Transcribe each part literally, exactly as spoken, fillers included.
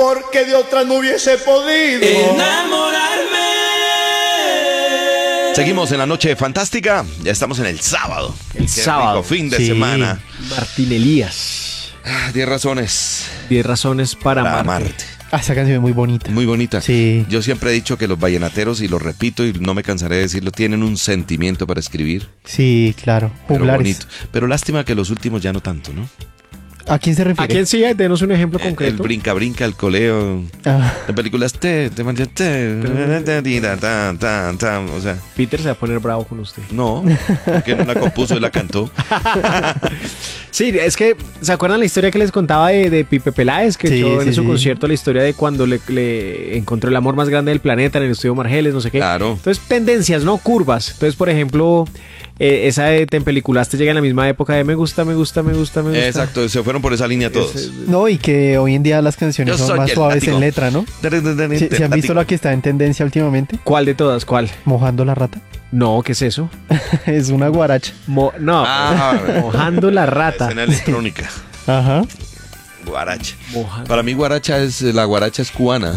porque de otra no hubiese podido enamorarme. Seguimos en la noche fantástica. Ya estamos en el sábado. El Qué sábado. rico fin de Sí. semana. Martín Elías. Ah, Diez razones Diez razones para, para amarte. amarte. Ah, esa canción es muy bonita. Muy bonita. Sí. Yo siempre he dicho que los vallenateros, y lo repito y no me cansaré de decirlo, tienen un sentimiento para escribir. Sí, claro. Pero Juglares. bonito. Pero lástima que los últimos ya no tanto, ¿no? ¿A quién se ¿A refiere? quién sí? Denos un ejemplo El, el concreto. brinca brinca, el coleo. Ah, De películas te, te manchaste, tan, tan, tan, o sea, Peter se va a poner bravo con usted. no, porque no la compuso y la cantó. Sí, es que, ¿se acuerdan la historia que les contaba de, de Pipe Peláez? Que Sí, echó en sí, su sí. concierto la historia de cuando le, le encontró el amor más grande del planeta en el estudio Margeles, no sé qué. Claro. Entonces, tendencias, ¿no? Curvas. Entonces, por ejemplo, eh, esa de Te empeliculaste llega en la misma época de me gusta, me gusta, me gusta, me gusta. Exacto, se fueron por esa línea todos. Ese- no, y que hoy en día las canciones Yo son soy más el suaves látigo. en letra, ¿no? ¿Sí, ¿sí han visto la que está en tendencia últimamente? ¿Cuál de todas? ¿Cuál? Mojando la rata. No, ¿qué es eso? Es una guaracha. Mo- no, Ah, mojando la rata. escena electrónica. Ajá. Guaracha. Mojando. Para mí guaracha es, la guaracha es cubana.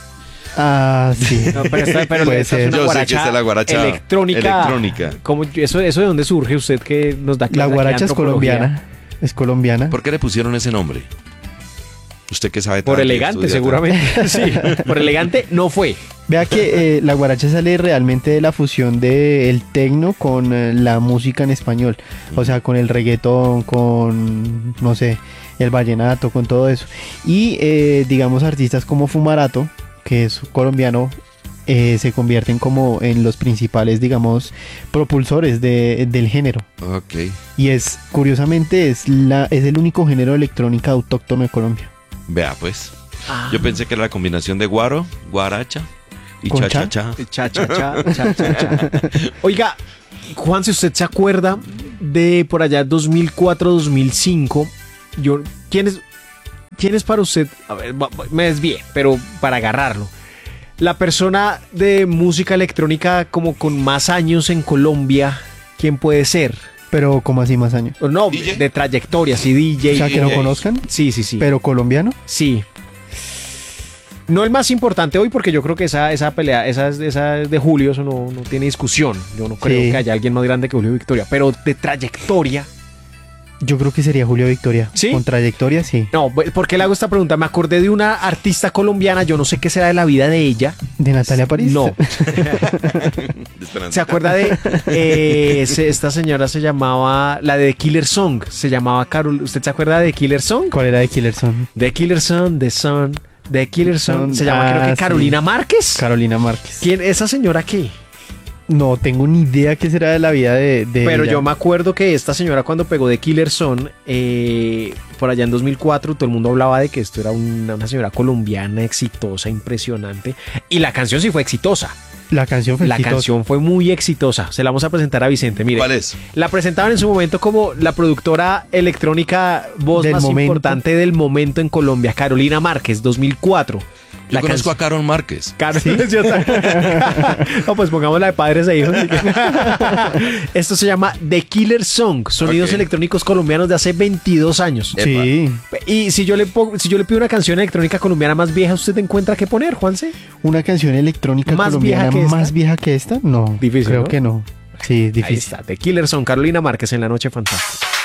Ah, sí. No, pero esta, pero Puede esta es ser. una Yo sé guaracha que esta es la guaracha electrónica. electrónica. ¿Cómo, eso, ¿Eso de dónde surge usted que nos da La clase aquí de guaracha es antropología? colombiana. Es colombiana. ¿Por qué le pusieron ese nombre? Usted que sabe Por tanto y elegante, estudia seguramente. Sí, por elegante no fue. Vea que eh, la guaracha sale realmente de la fusión del tecno con eh, la música en español. O sea, con el reggaetón, con, no sé, el vallenato, con todo eso. Y, eh, digamos, artistas como Fumarato, que es colombiano, eh, se convierten como en los principales, digamos, propulsores de- del género. tanto. Ok. Y es, curiosamente, es, la, es el único género de electrónica autóctono de Colombia. Vea pues. Yo pensé que era la combinación de guaro, guaracha y ¿Con cha cha? cha cha. Cha, cha, cha, cha, cha, cha. Oiga, Juan, si usted se acuerda de por allá dos mil cuatro, dos mil cinco, yo, ¿quién es, quién es para usted? A ver, va- va- me desvié, pero para agarrarlo. La persona de música electrónica como con más años en Colombia, ¿quién puede ser? Pero como así más años. O no, D J. de trayectoria, sí, D J. O sea, que no D J. conozcan, Sí, sí, sí. pero colombiano. Sí. No el más importante hoy, porque yo creo que esa, esa pelea, esa, esa de Julio, eso no, no tiene discusión. Yo no creo Sí. que haya alguien más grande que Julio Victoria. Pero de trayectoria. Yo creo que sería Julio Victoria. ¿Sí? Con trayectoria, sí. No, ¿por qué le hago esta pregunta? Me acordé de una artista colombiana, yo no sé qué será de la vida de ella. ¿De Natalia París? No. ¿Se acuerda de eh, se- esta señora se llamaba, la de Killer Song, se llamaba Carol, ¿usted se acuerda de Killer Song? ¿Cuál era de Killerson? De Killer Song, de Son, de Killer Song, se llama creo Ah, que sí. Carolina Márquez. Carolina Márquez. ¿Quién, esa señora qué? No tengo ni idea qué será de la vida de, de Pero ella. yo me acuerdo que esta señora cuando pegó de Killer Son, eh, por allá en dos mil cuatro, todo el mundo hablaba de que esto era una, una señora colombiana exitosa, impresionante. Y la canción sí fue exitosa. La canción fue La exitosa. canción fue muy exitosa. Se la vamos a presentar a Vicente. Mire, ¿Cuál es? la presentaban en su momento como la productora electrónica voz Del más momento. importante del momento en Colombia, Carolina Márquez, dos mil cuatro. Yo La conozco canción- a Carol Márquez. Caro- Yo también. No, pues pongamos la de padres e hijos. Esto se llama The Killer Song, sonidos Ok. electrónicos colombianos de hace veintidós años. Sí. Y si yo le pongo- si yo le pido una canción electrónica colombiana más vieja, ¿usted encuentra qué poner, Juanse? Una canción electrónica ¿Más colombiana vieja que esta? más vieja que esta. No. Difícil, Creo ¿no? que no. Sí, Ahí difícil. está, The Killer Song, Carolina Márquez en La Noche Fantástica.